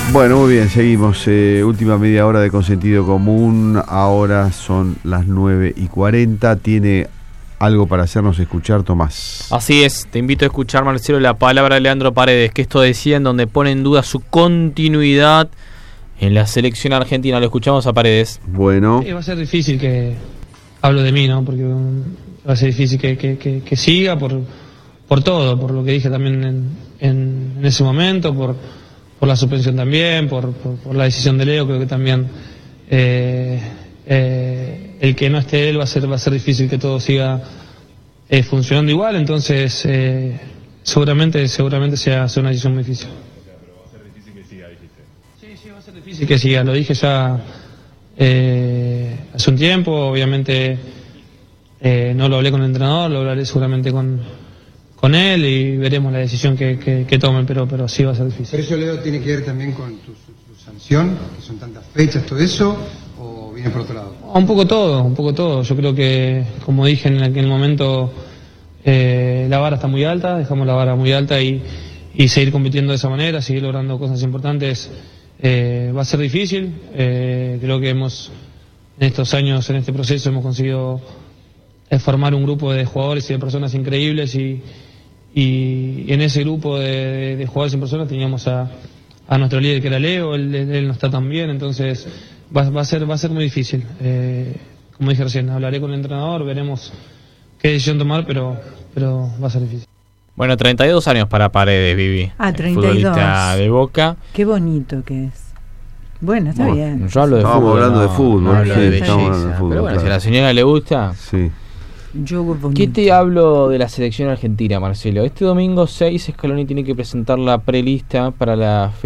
Bueno, muy bien, seguimos. Última media hora de Consentido Común. Ahora son las 9:40. Tiene algo para hacernos escuchar, Tomás. Así es, te invito a escuchar, Marcelo, la palabra de Leandro Paredes, que esto decía en donde pone en duda su continuidad en la selección argentina. Lo escuchamos a Paredes. Bueno. Va a ser difícil que... Hablo de mí, ¿no? Porque va a ser difícil que siga por todo, por lo que dije también en ese momento, por la suspensión también, por la decisión de Leo. Creo que también el que no esté él va a ser difícil que todo siga funcionando igual. Entonces seguramente sea una decisión muy difícil. Pero va a ser difícil que siga, dijiste. Sí, va a ser difícil que siga. Lo dije ya hace un tiempo. Obviamente no lo hablé con el entrenador, lo hablaré seguramente con él y veremos la decisión que tomen, pero sí va a ser difícil. ¿Pero eso, Leo, tiene que ver también con tu sanción, que son tantas fechas, todo eso, o viene por otro lado? Un poco todo. Yo creo que, como dije en aquel momento, la vara está muy alta, dejamos la vara muy alta y seguir compitiendo de esa manera, seguir logrando cosas importantes, va a ser difícil. Creo que en estos años, en este proceso, hemos conseguido formar un grupo de jugadores y de personas increíbles y en ese grupo de jugadores y personas teníamos a nuestro líder, que era Leo. Él no está tan bien, entonces va a ser muy difícil. Como dije recién, hablaré con el entrenador, veremos qué decisión tomar, pero va a ser difícil. Bueno, 32 años para Paredes, Vivi. 32. Futbolista de Boca. Qué bonito que es. Bueno, está bien. Yo hablo de Estábamos fútbol. hablando de fútbol, no hablo sí, de estamos belleza. hablando de fútbol, Pero bueno, claro. si a la señora le gusta. Sí. ¿Qué te hablo de la selección argentina, Marcelo? Este domingo 6, Scaloni tiene que presentar la prelista para la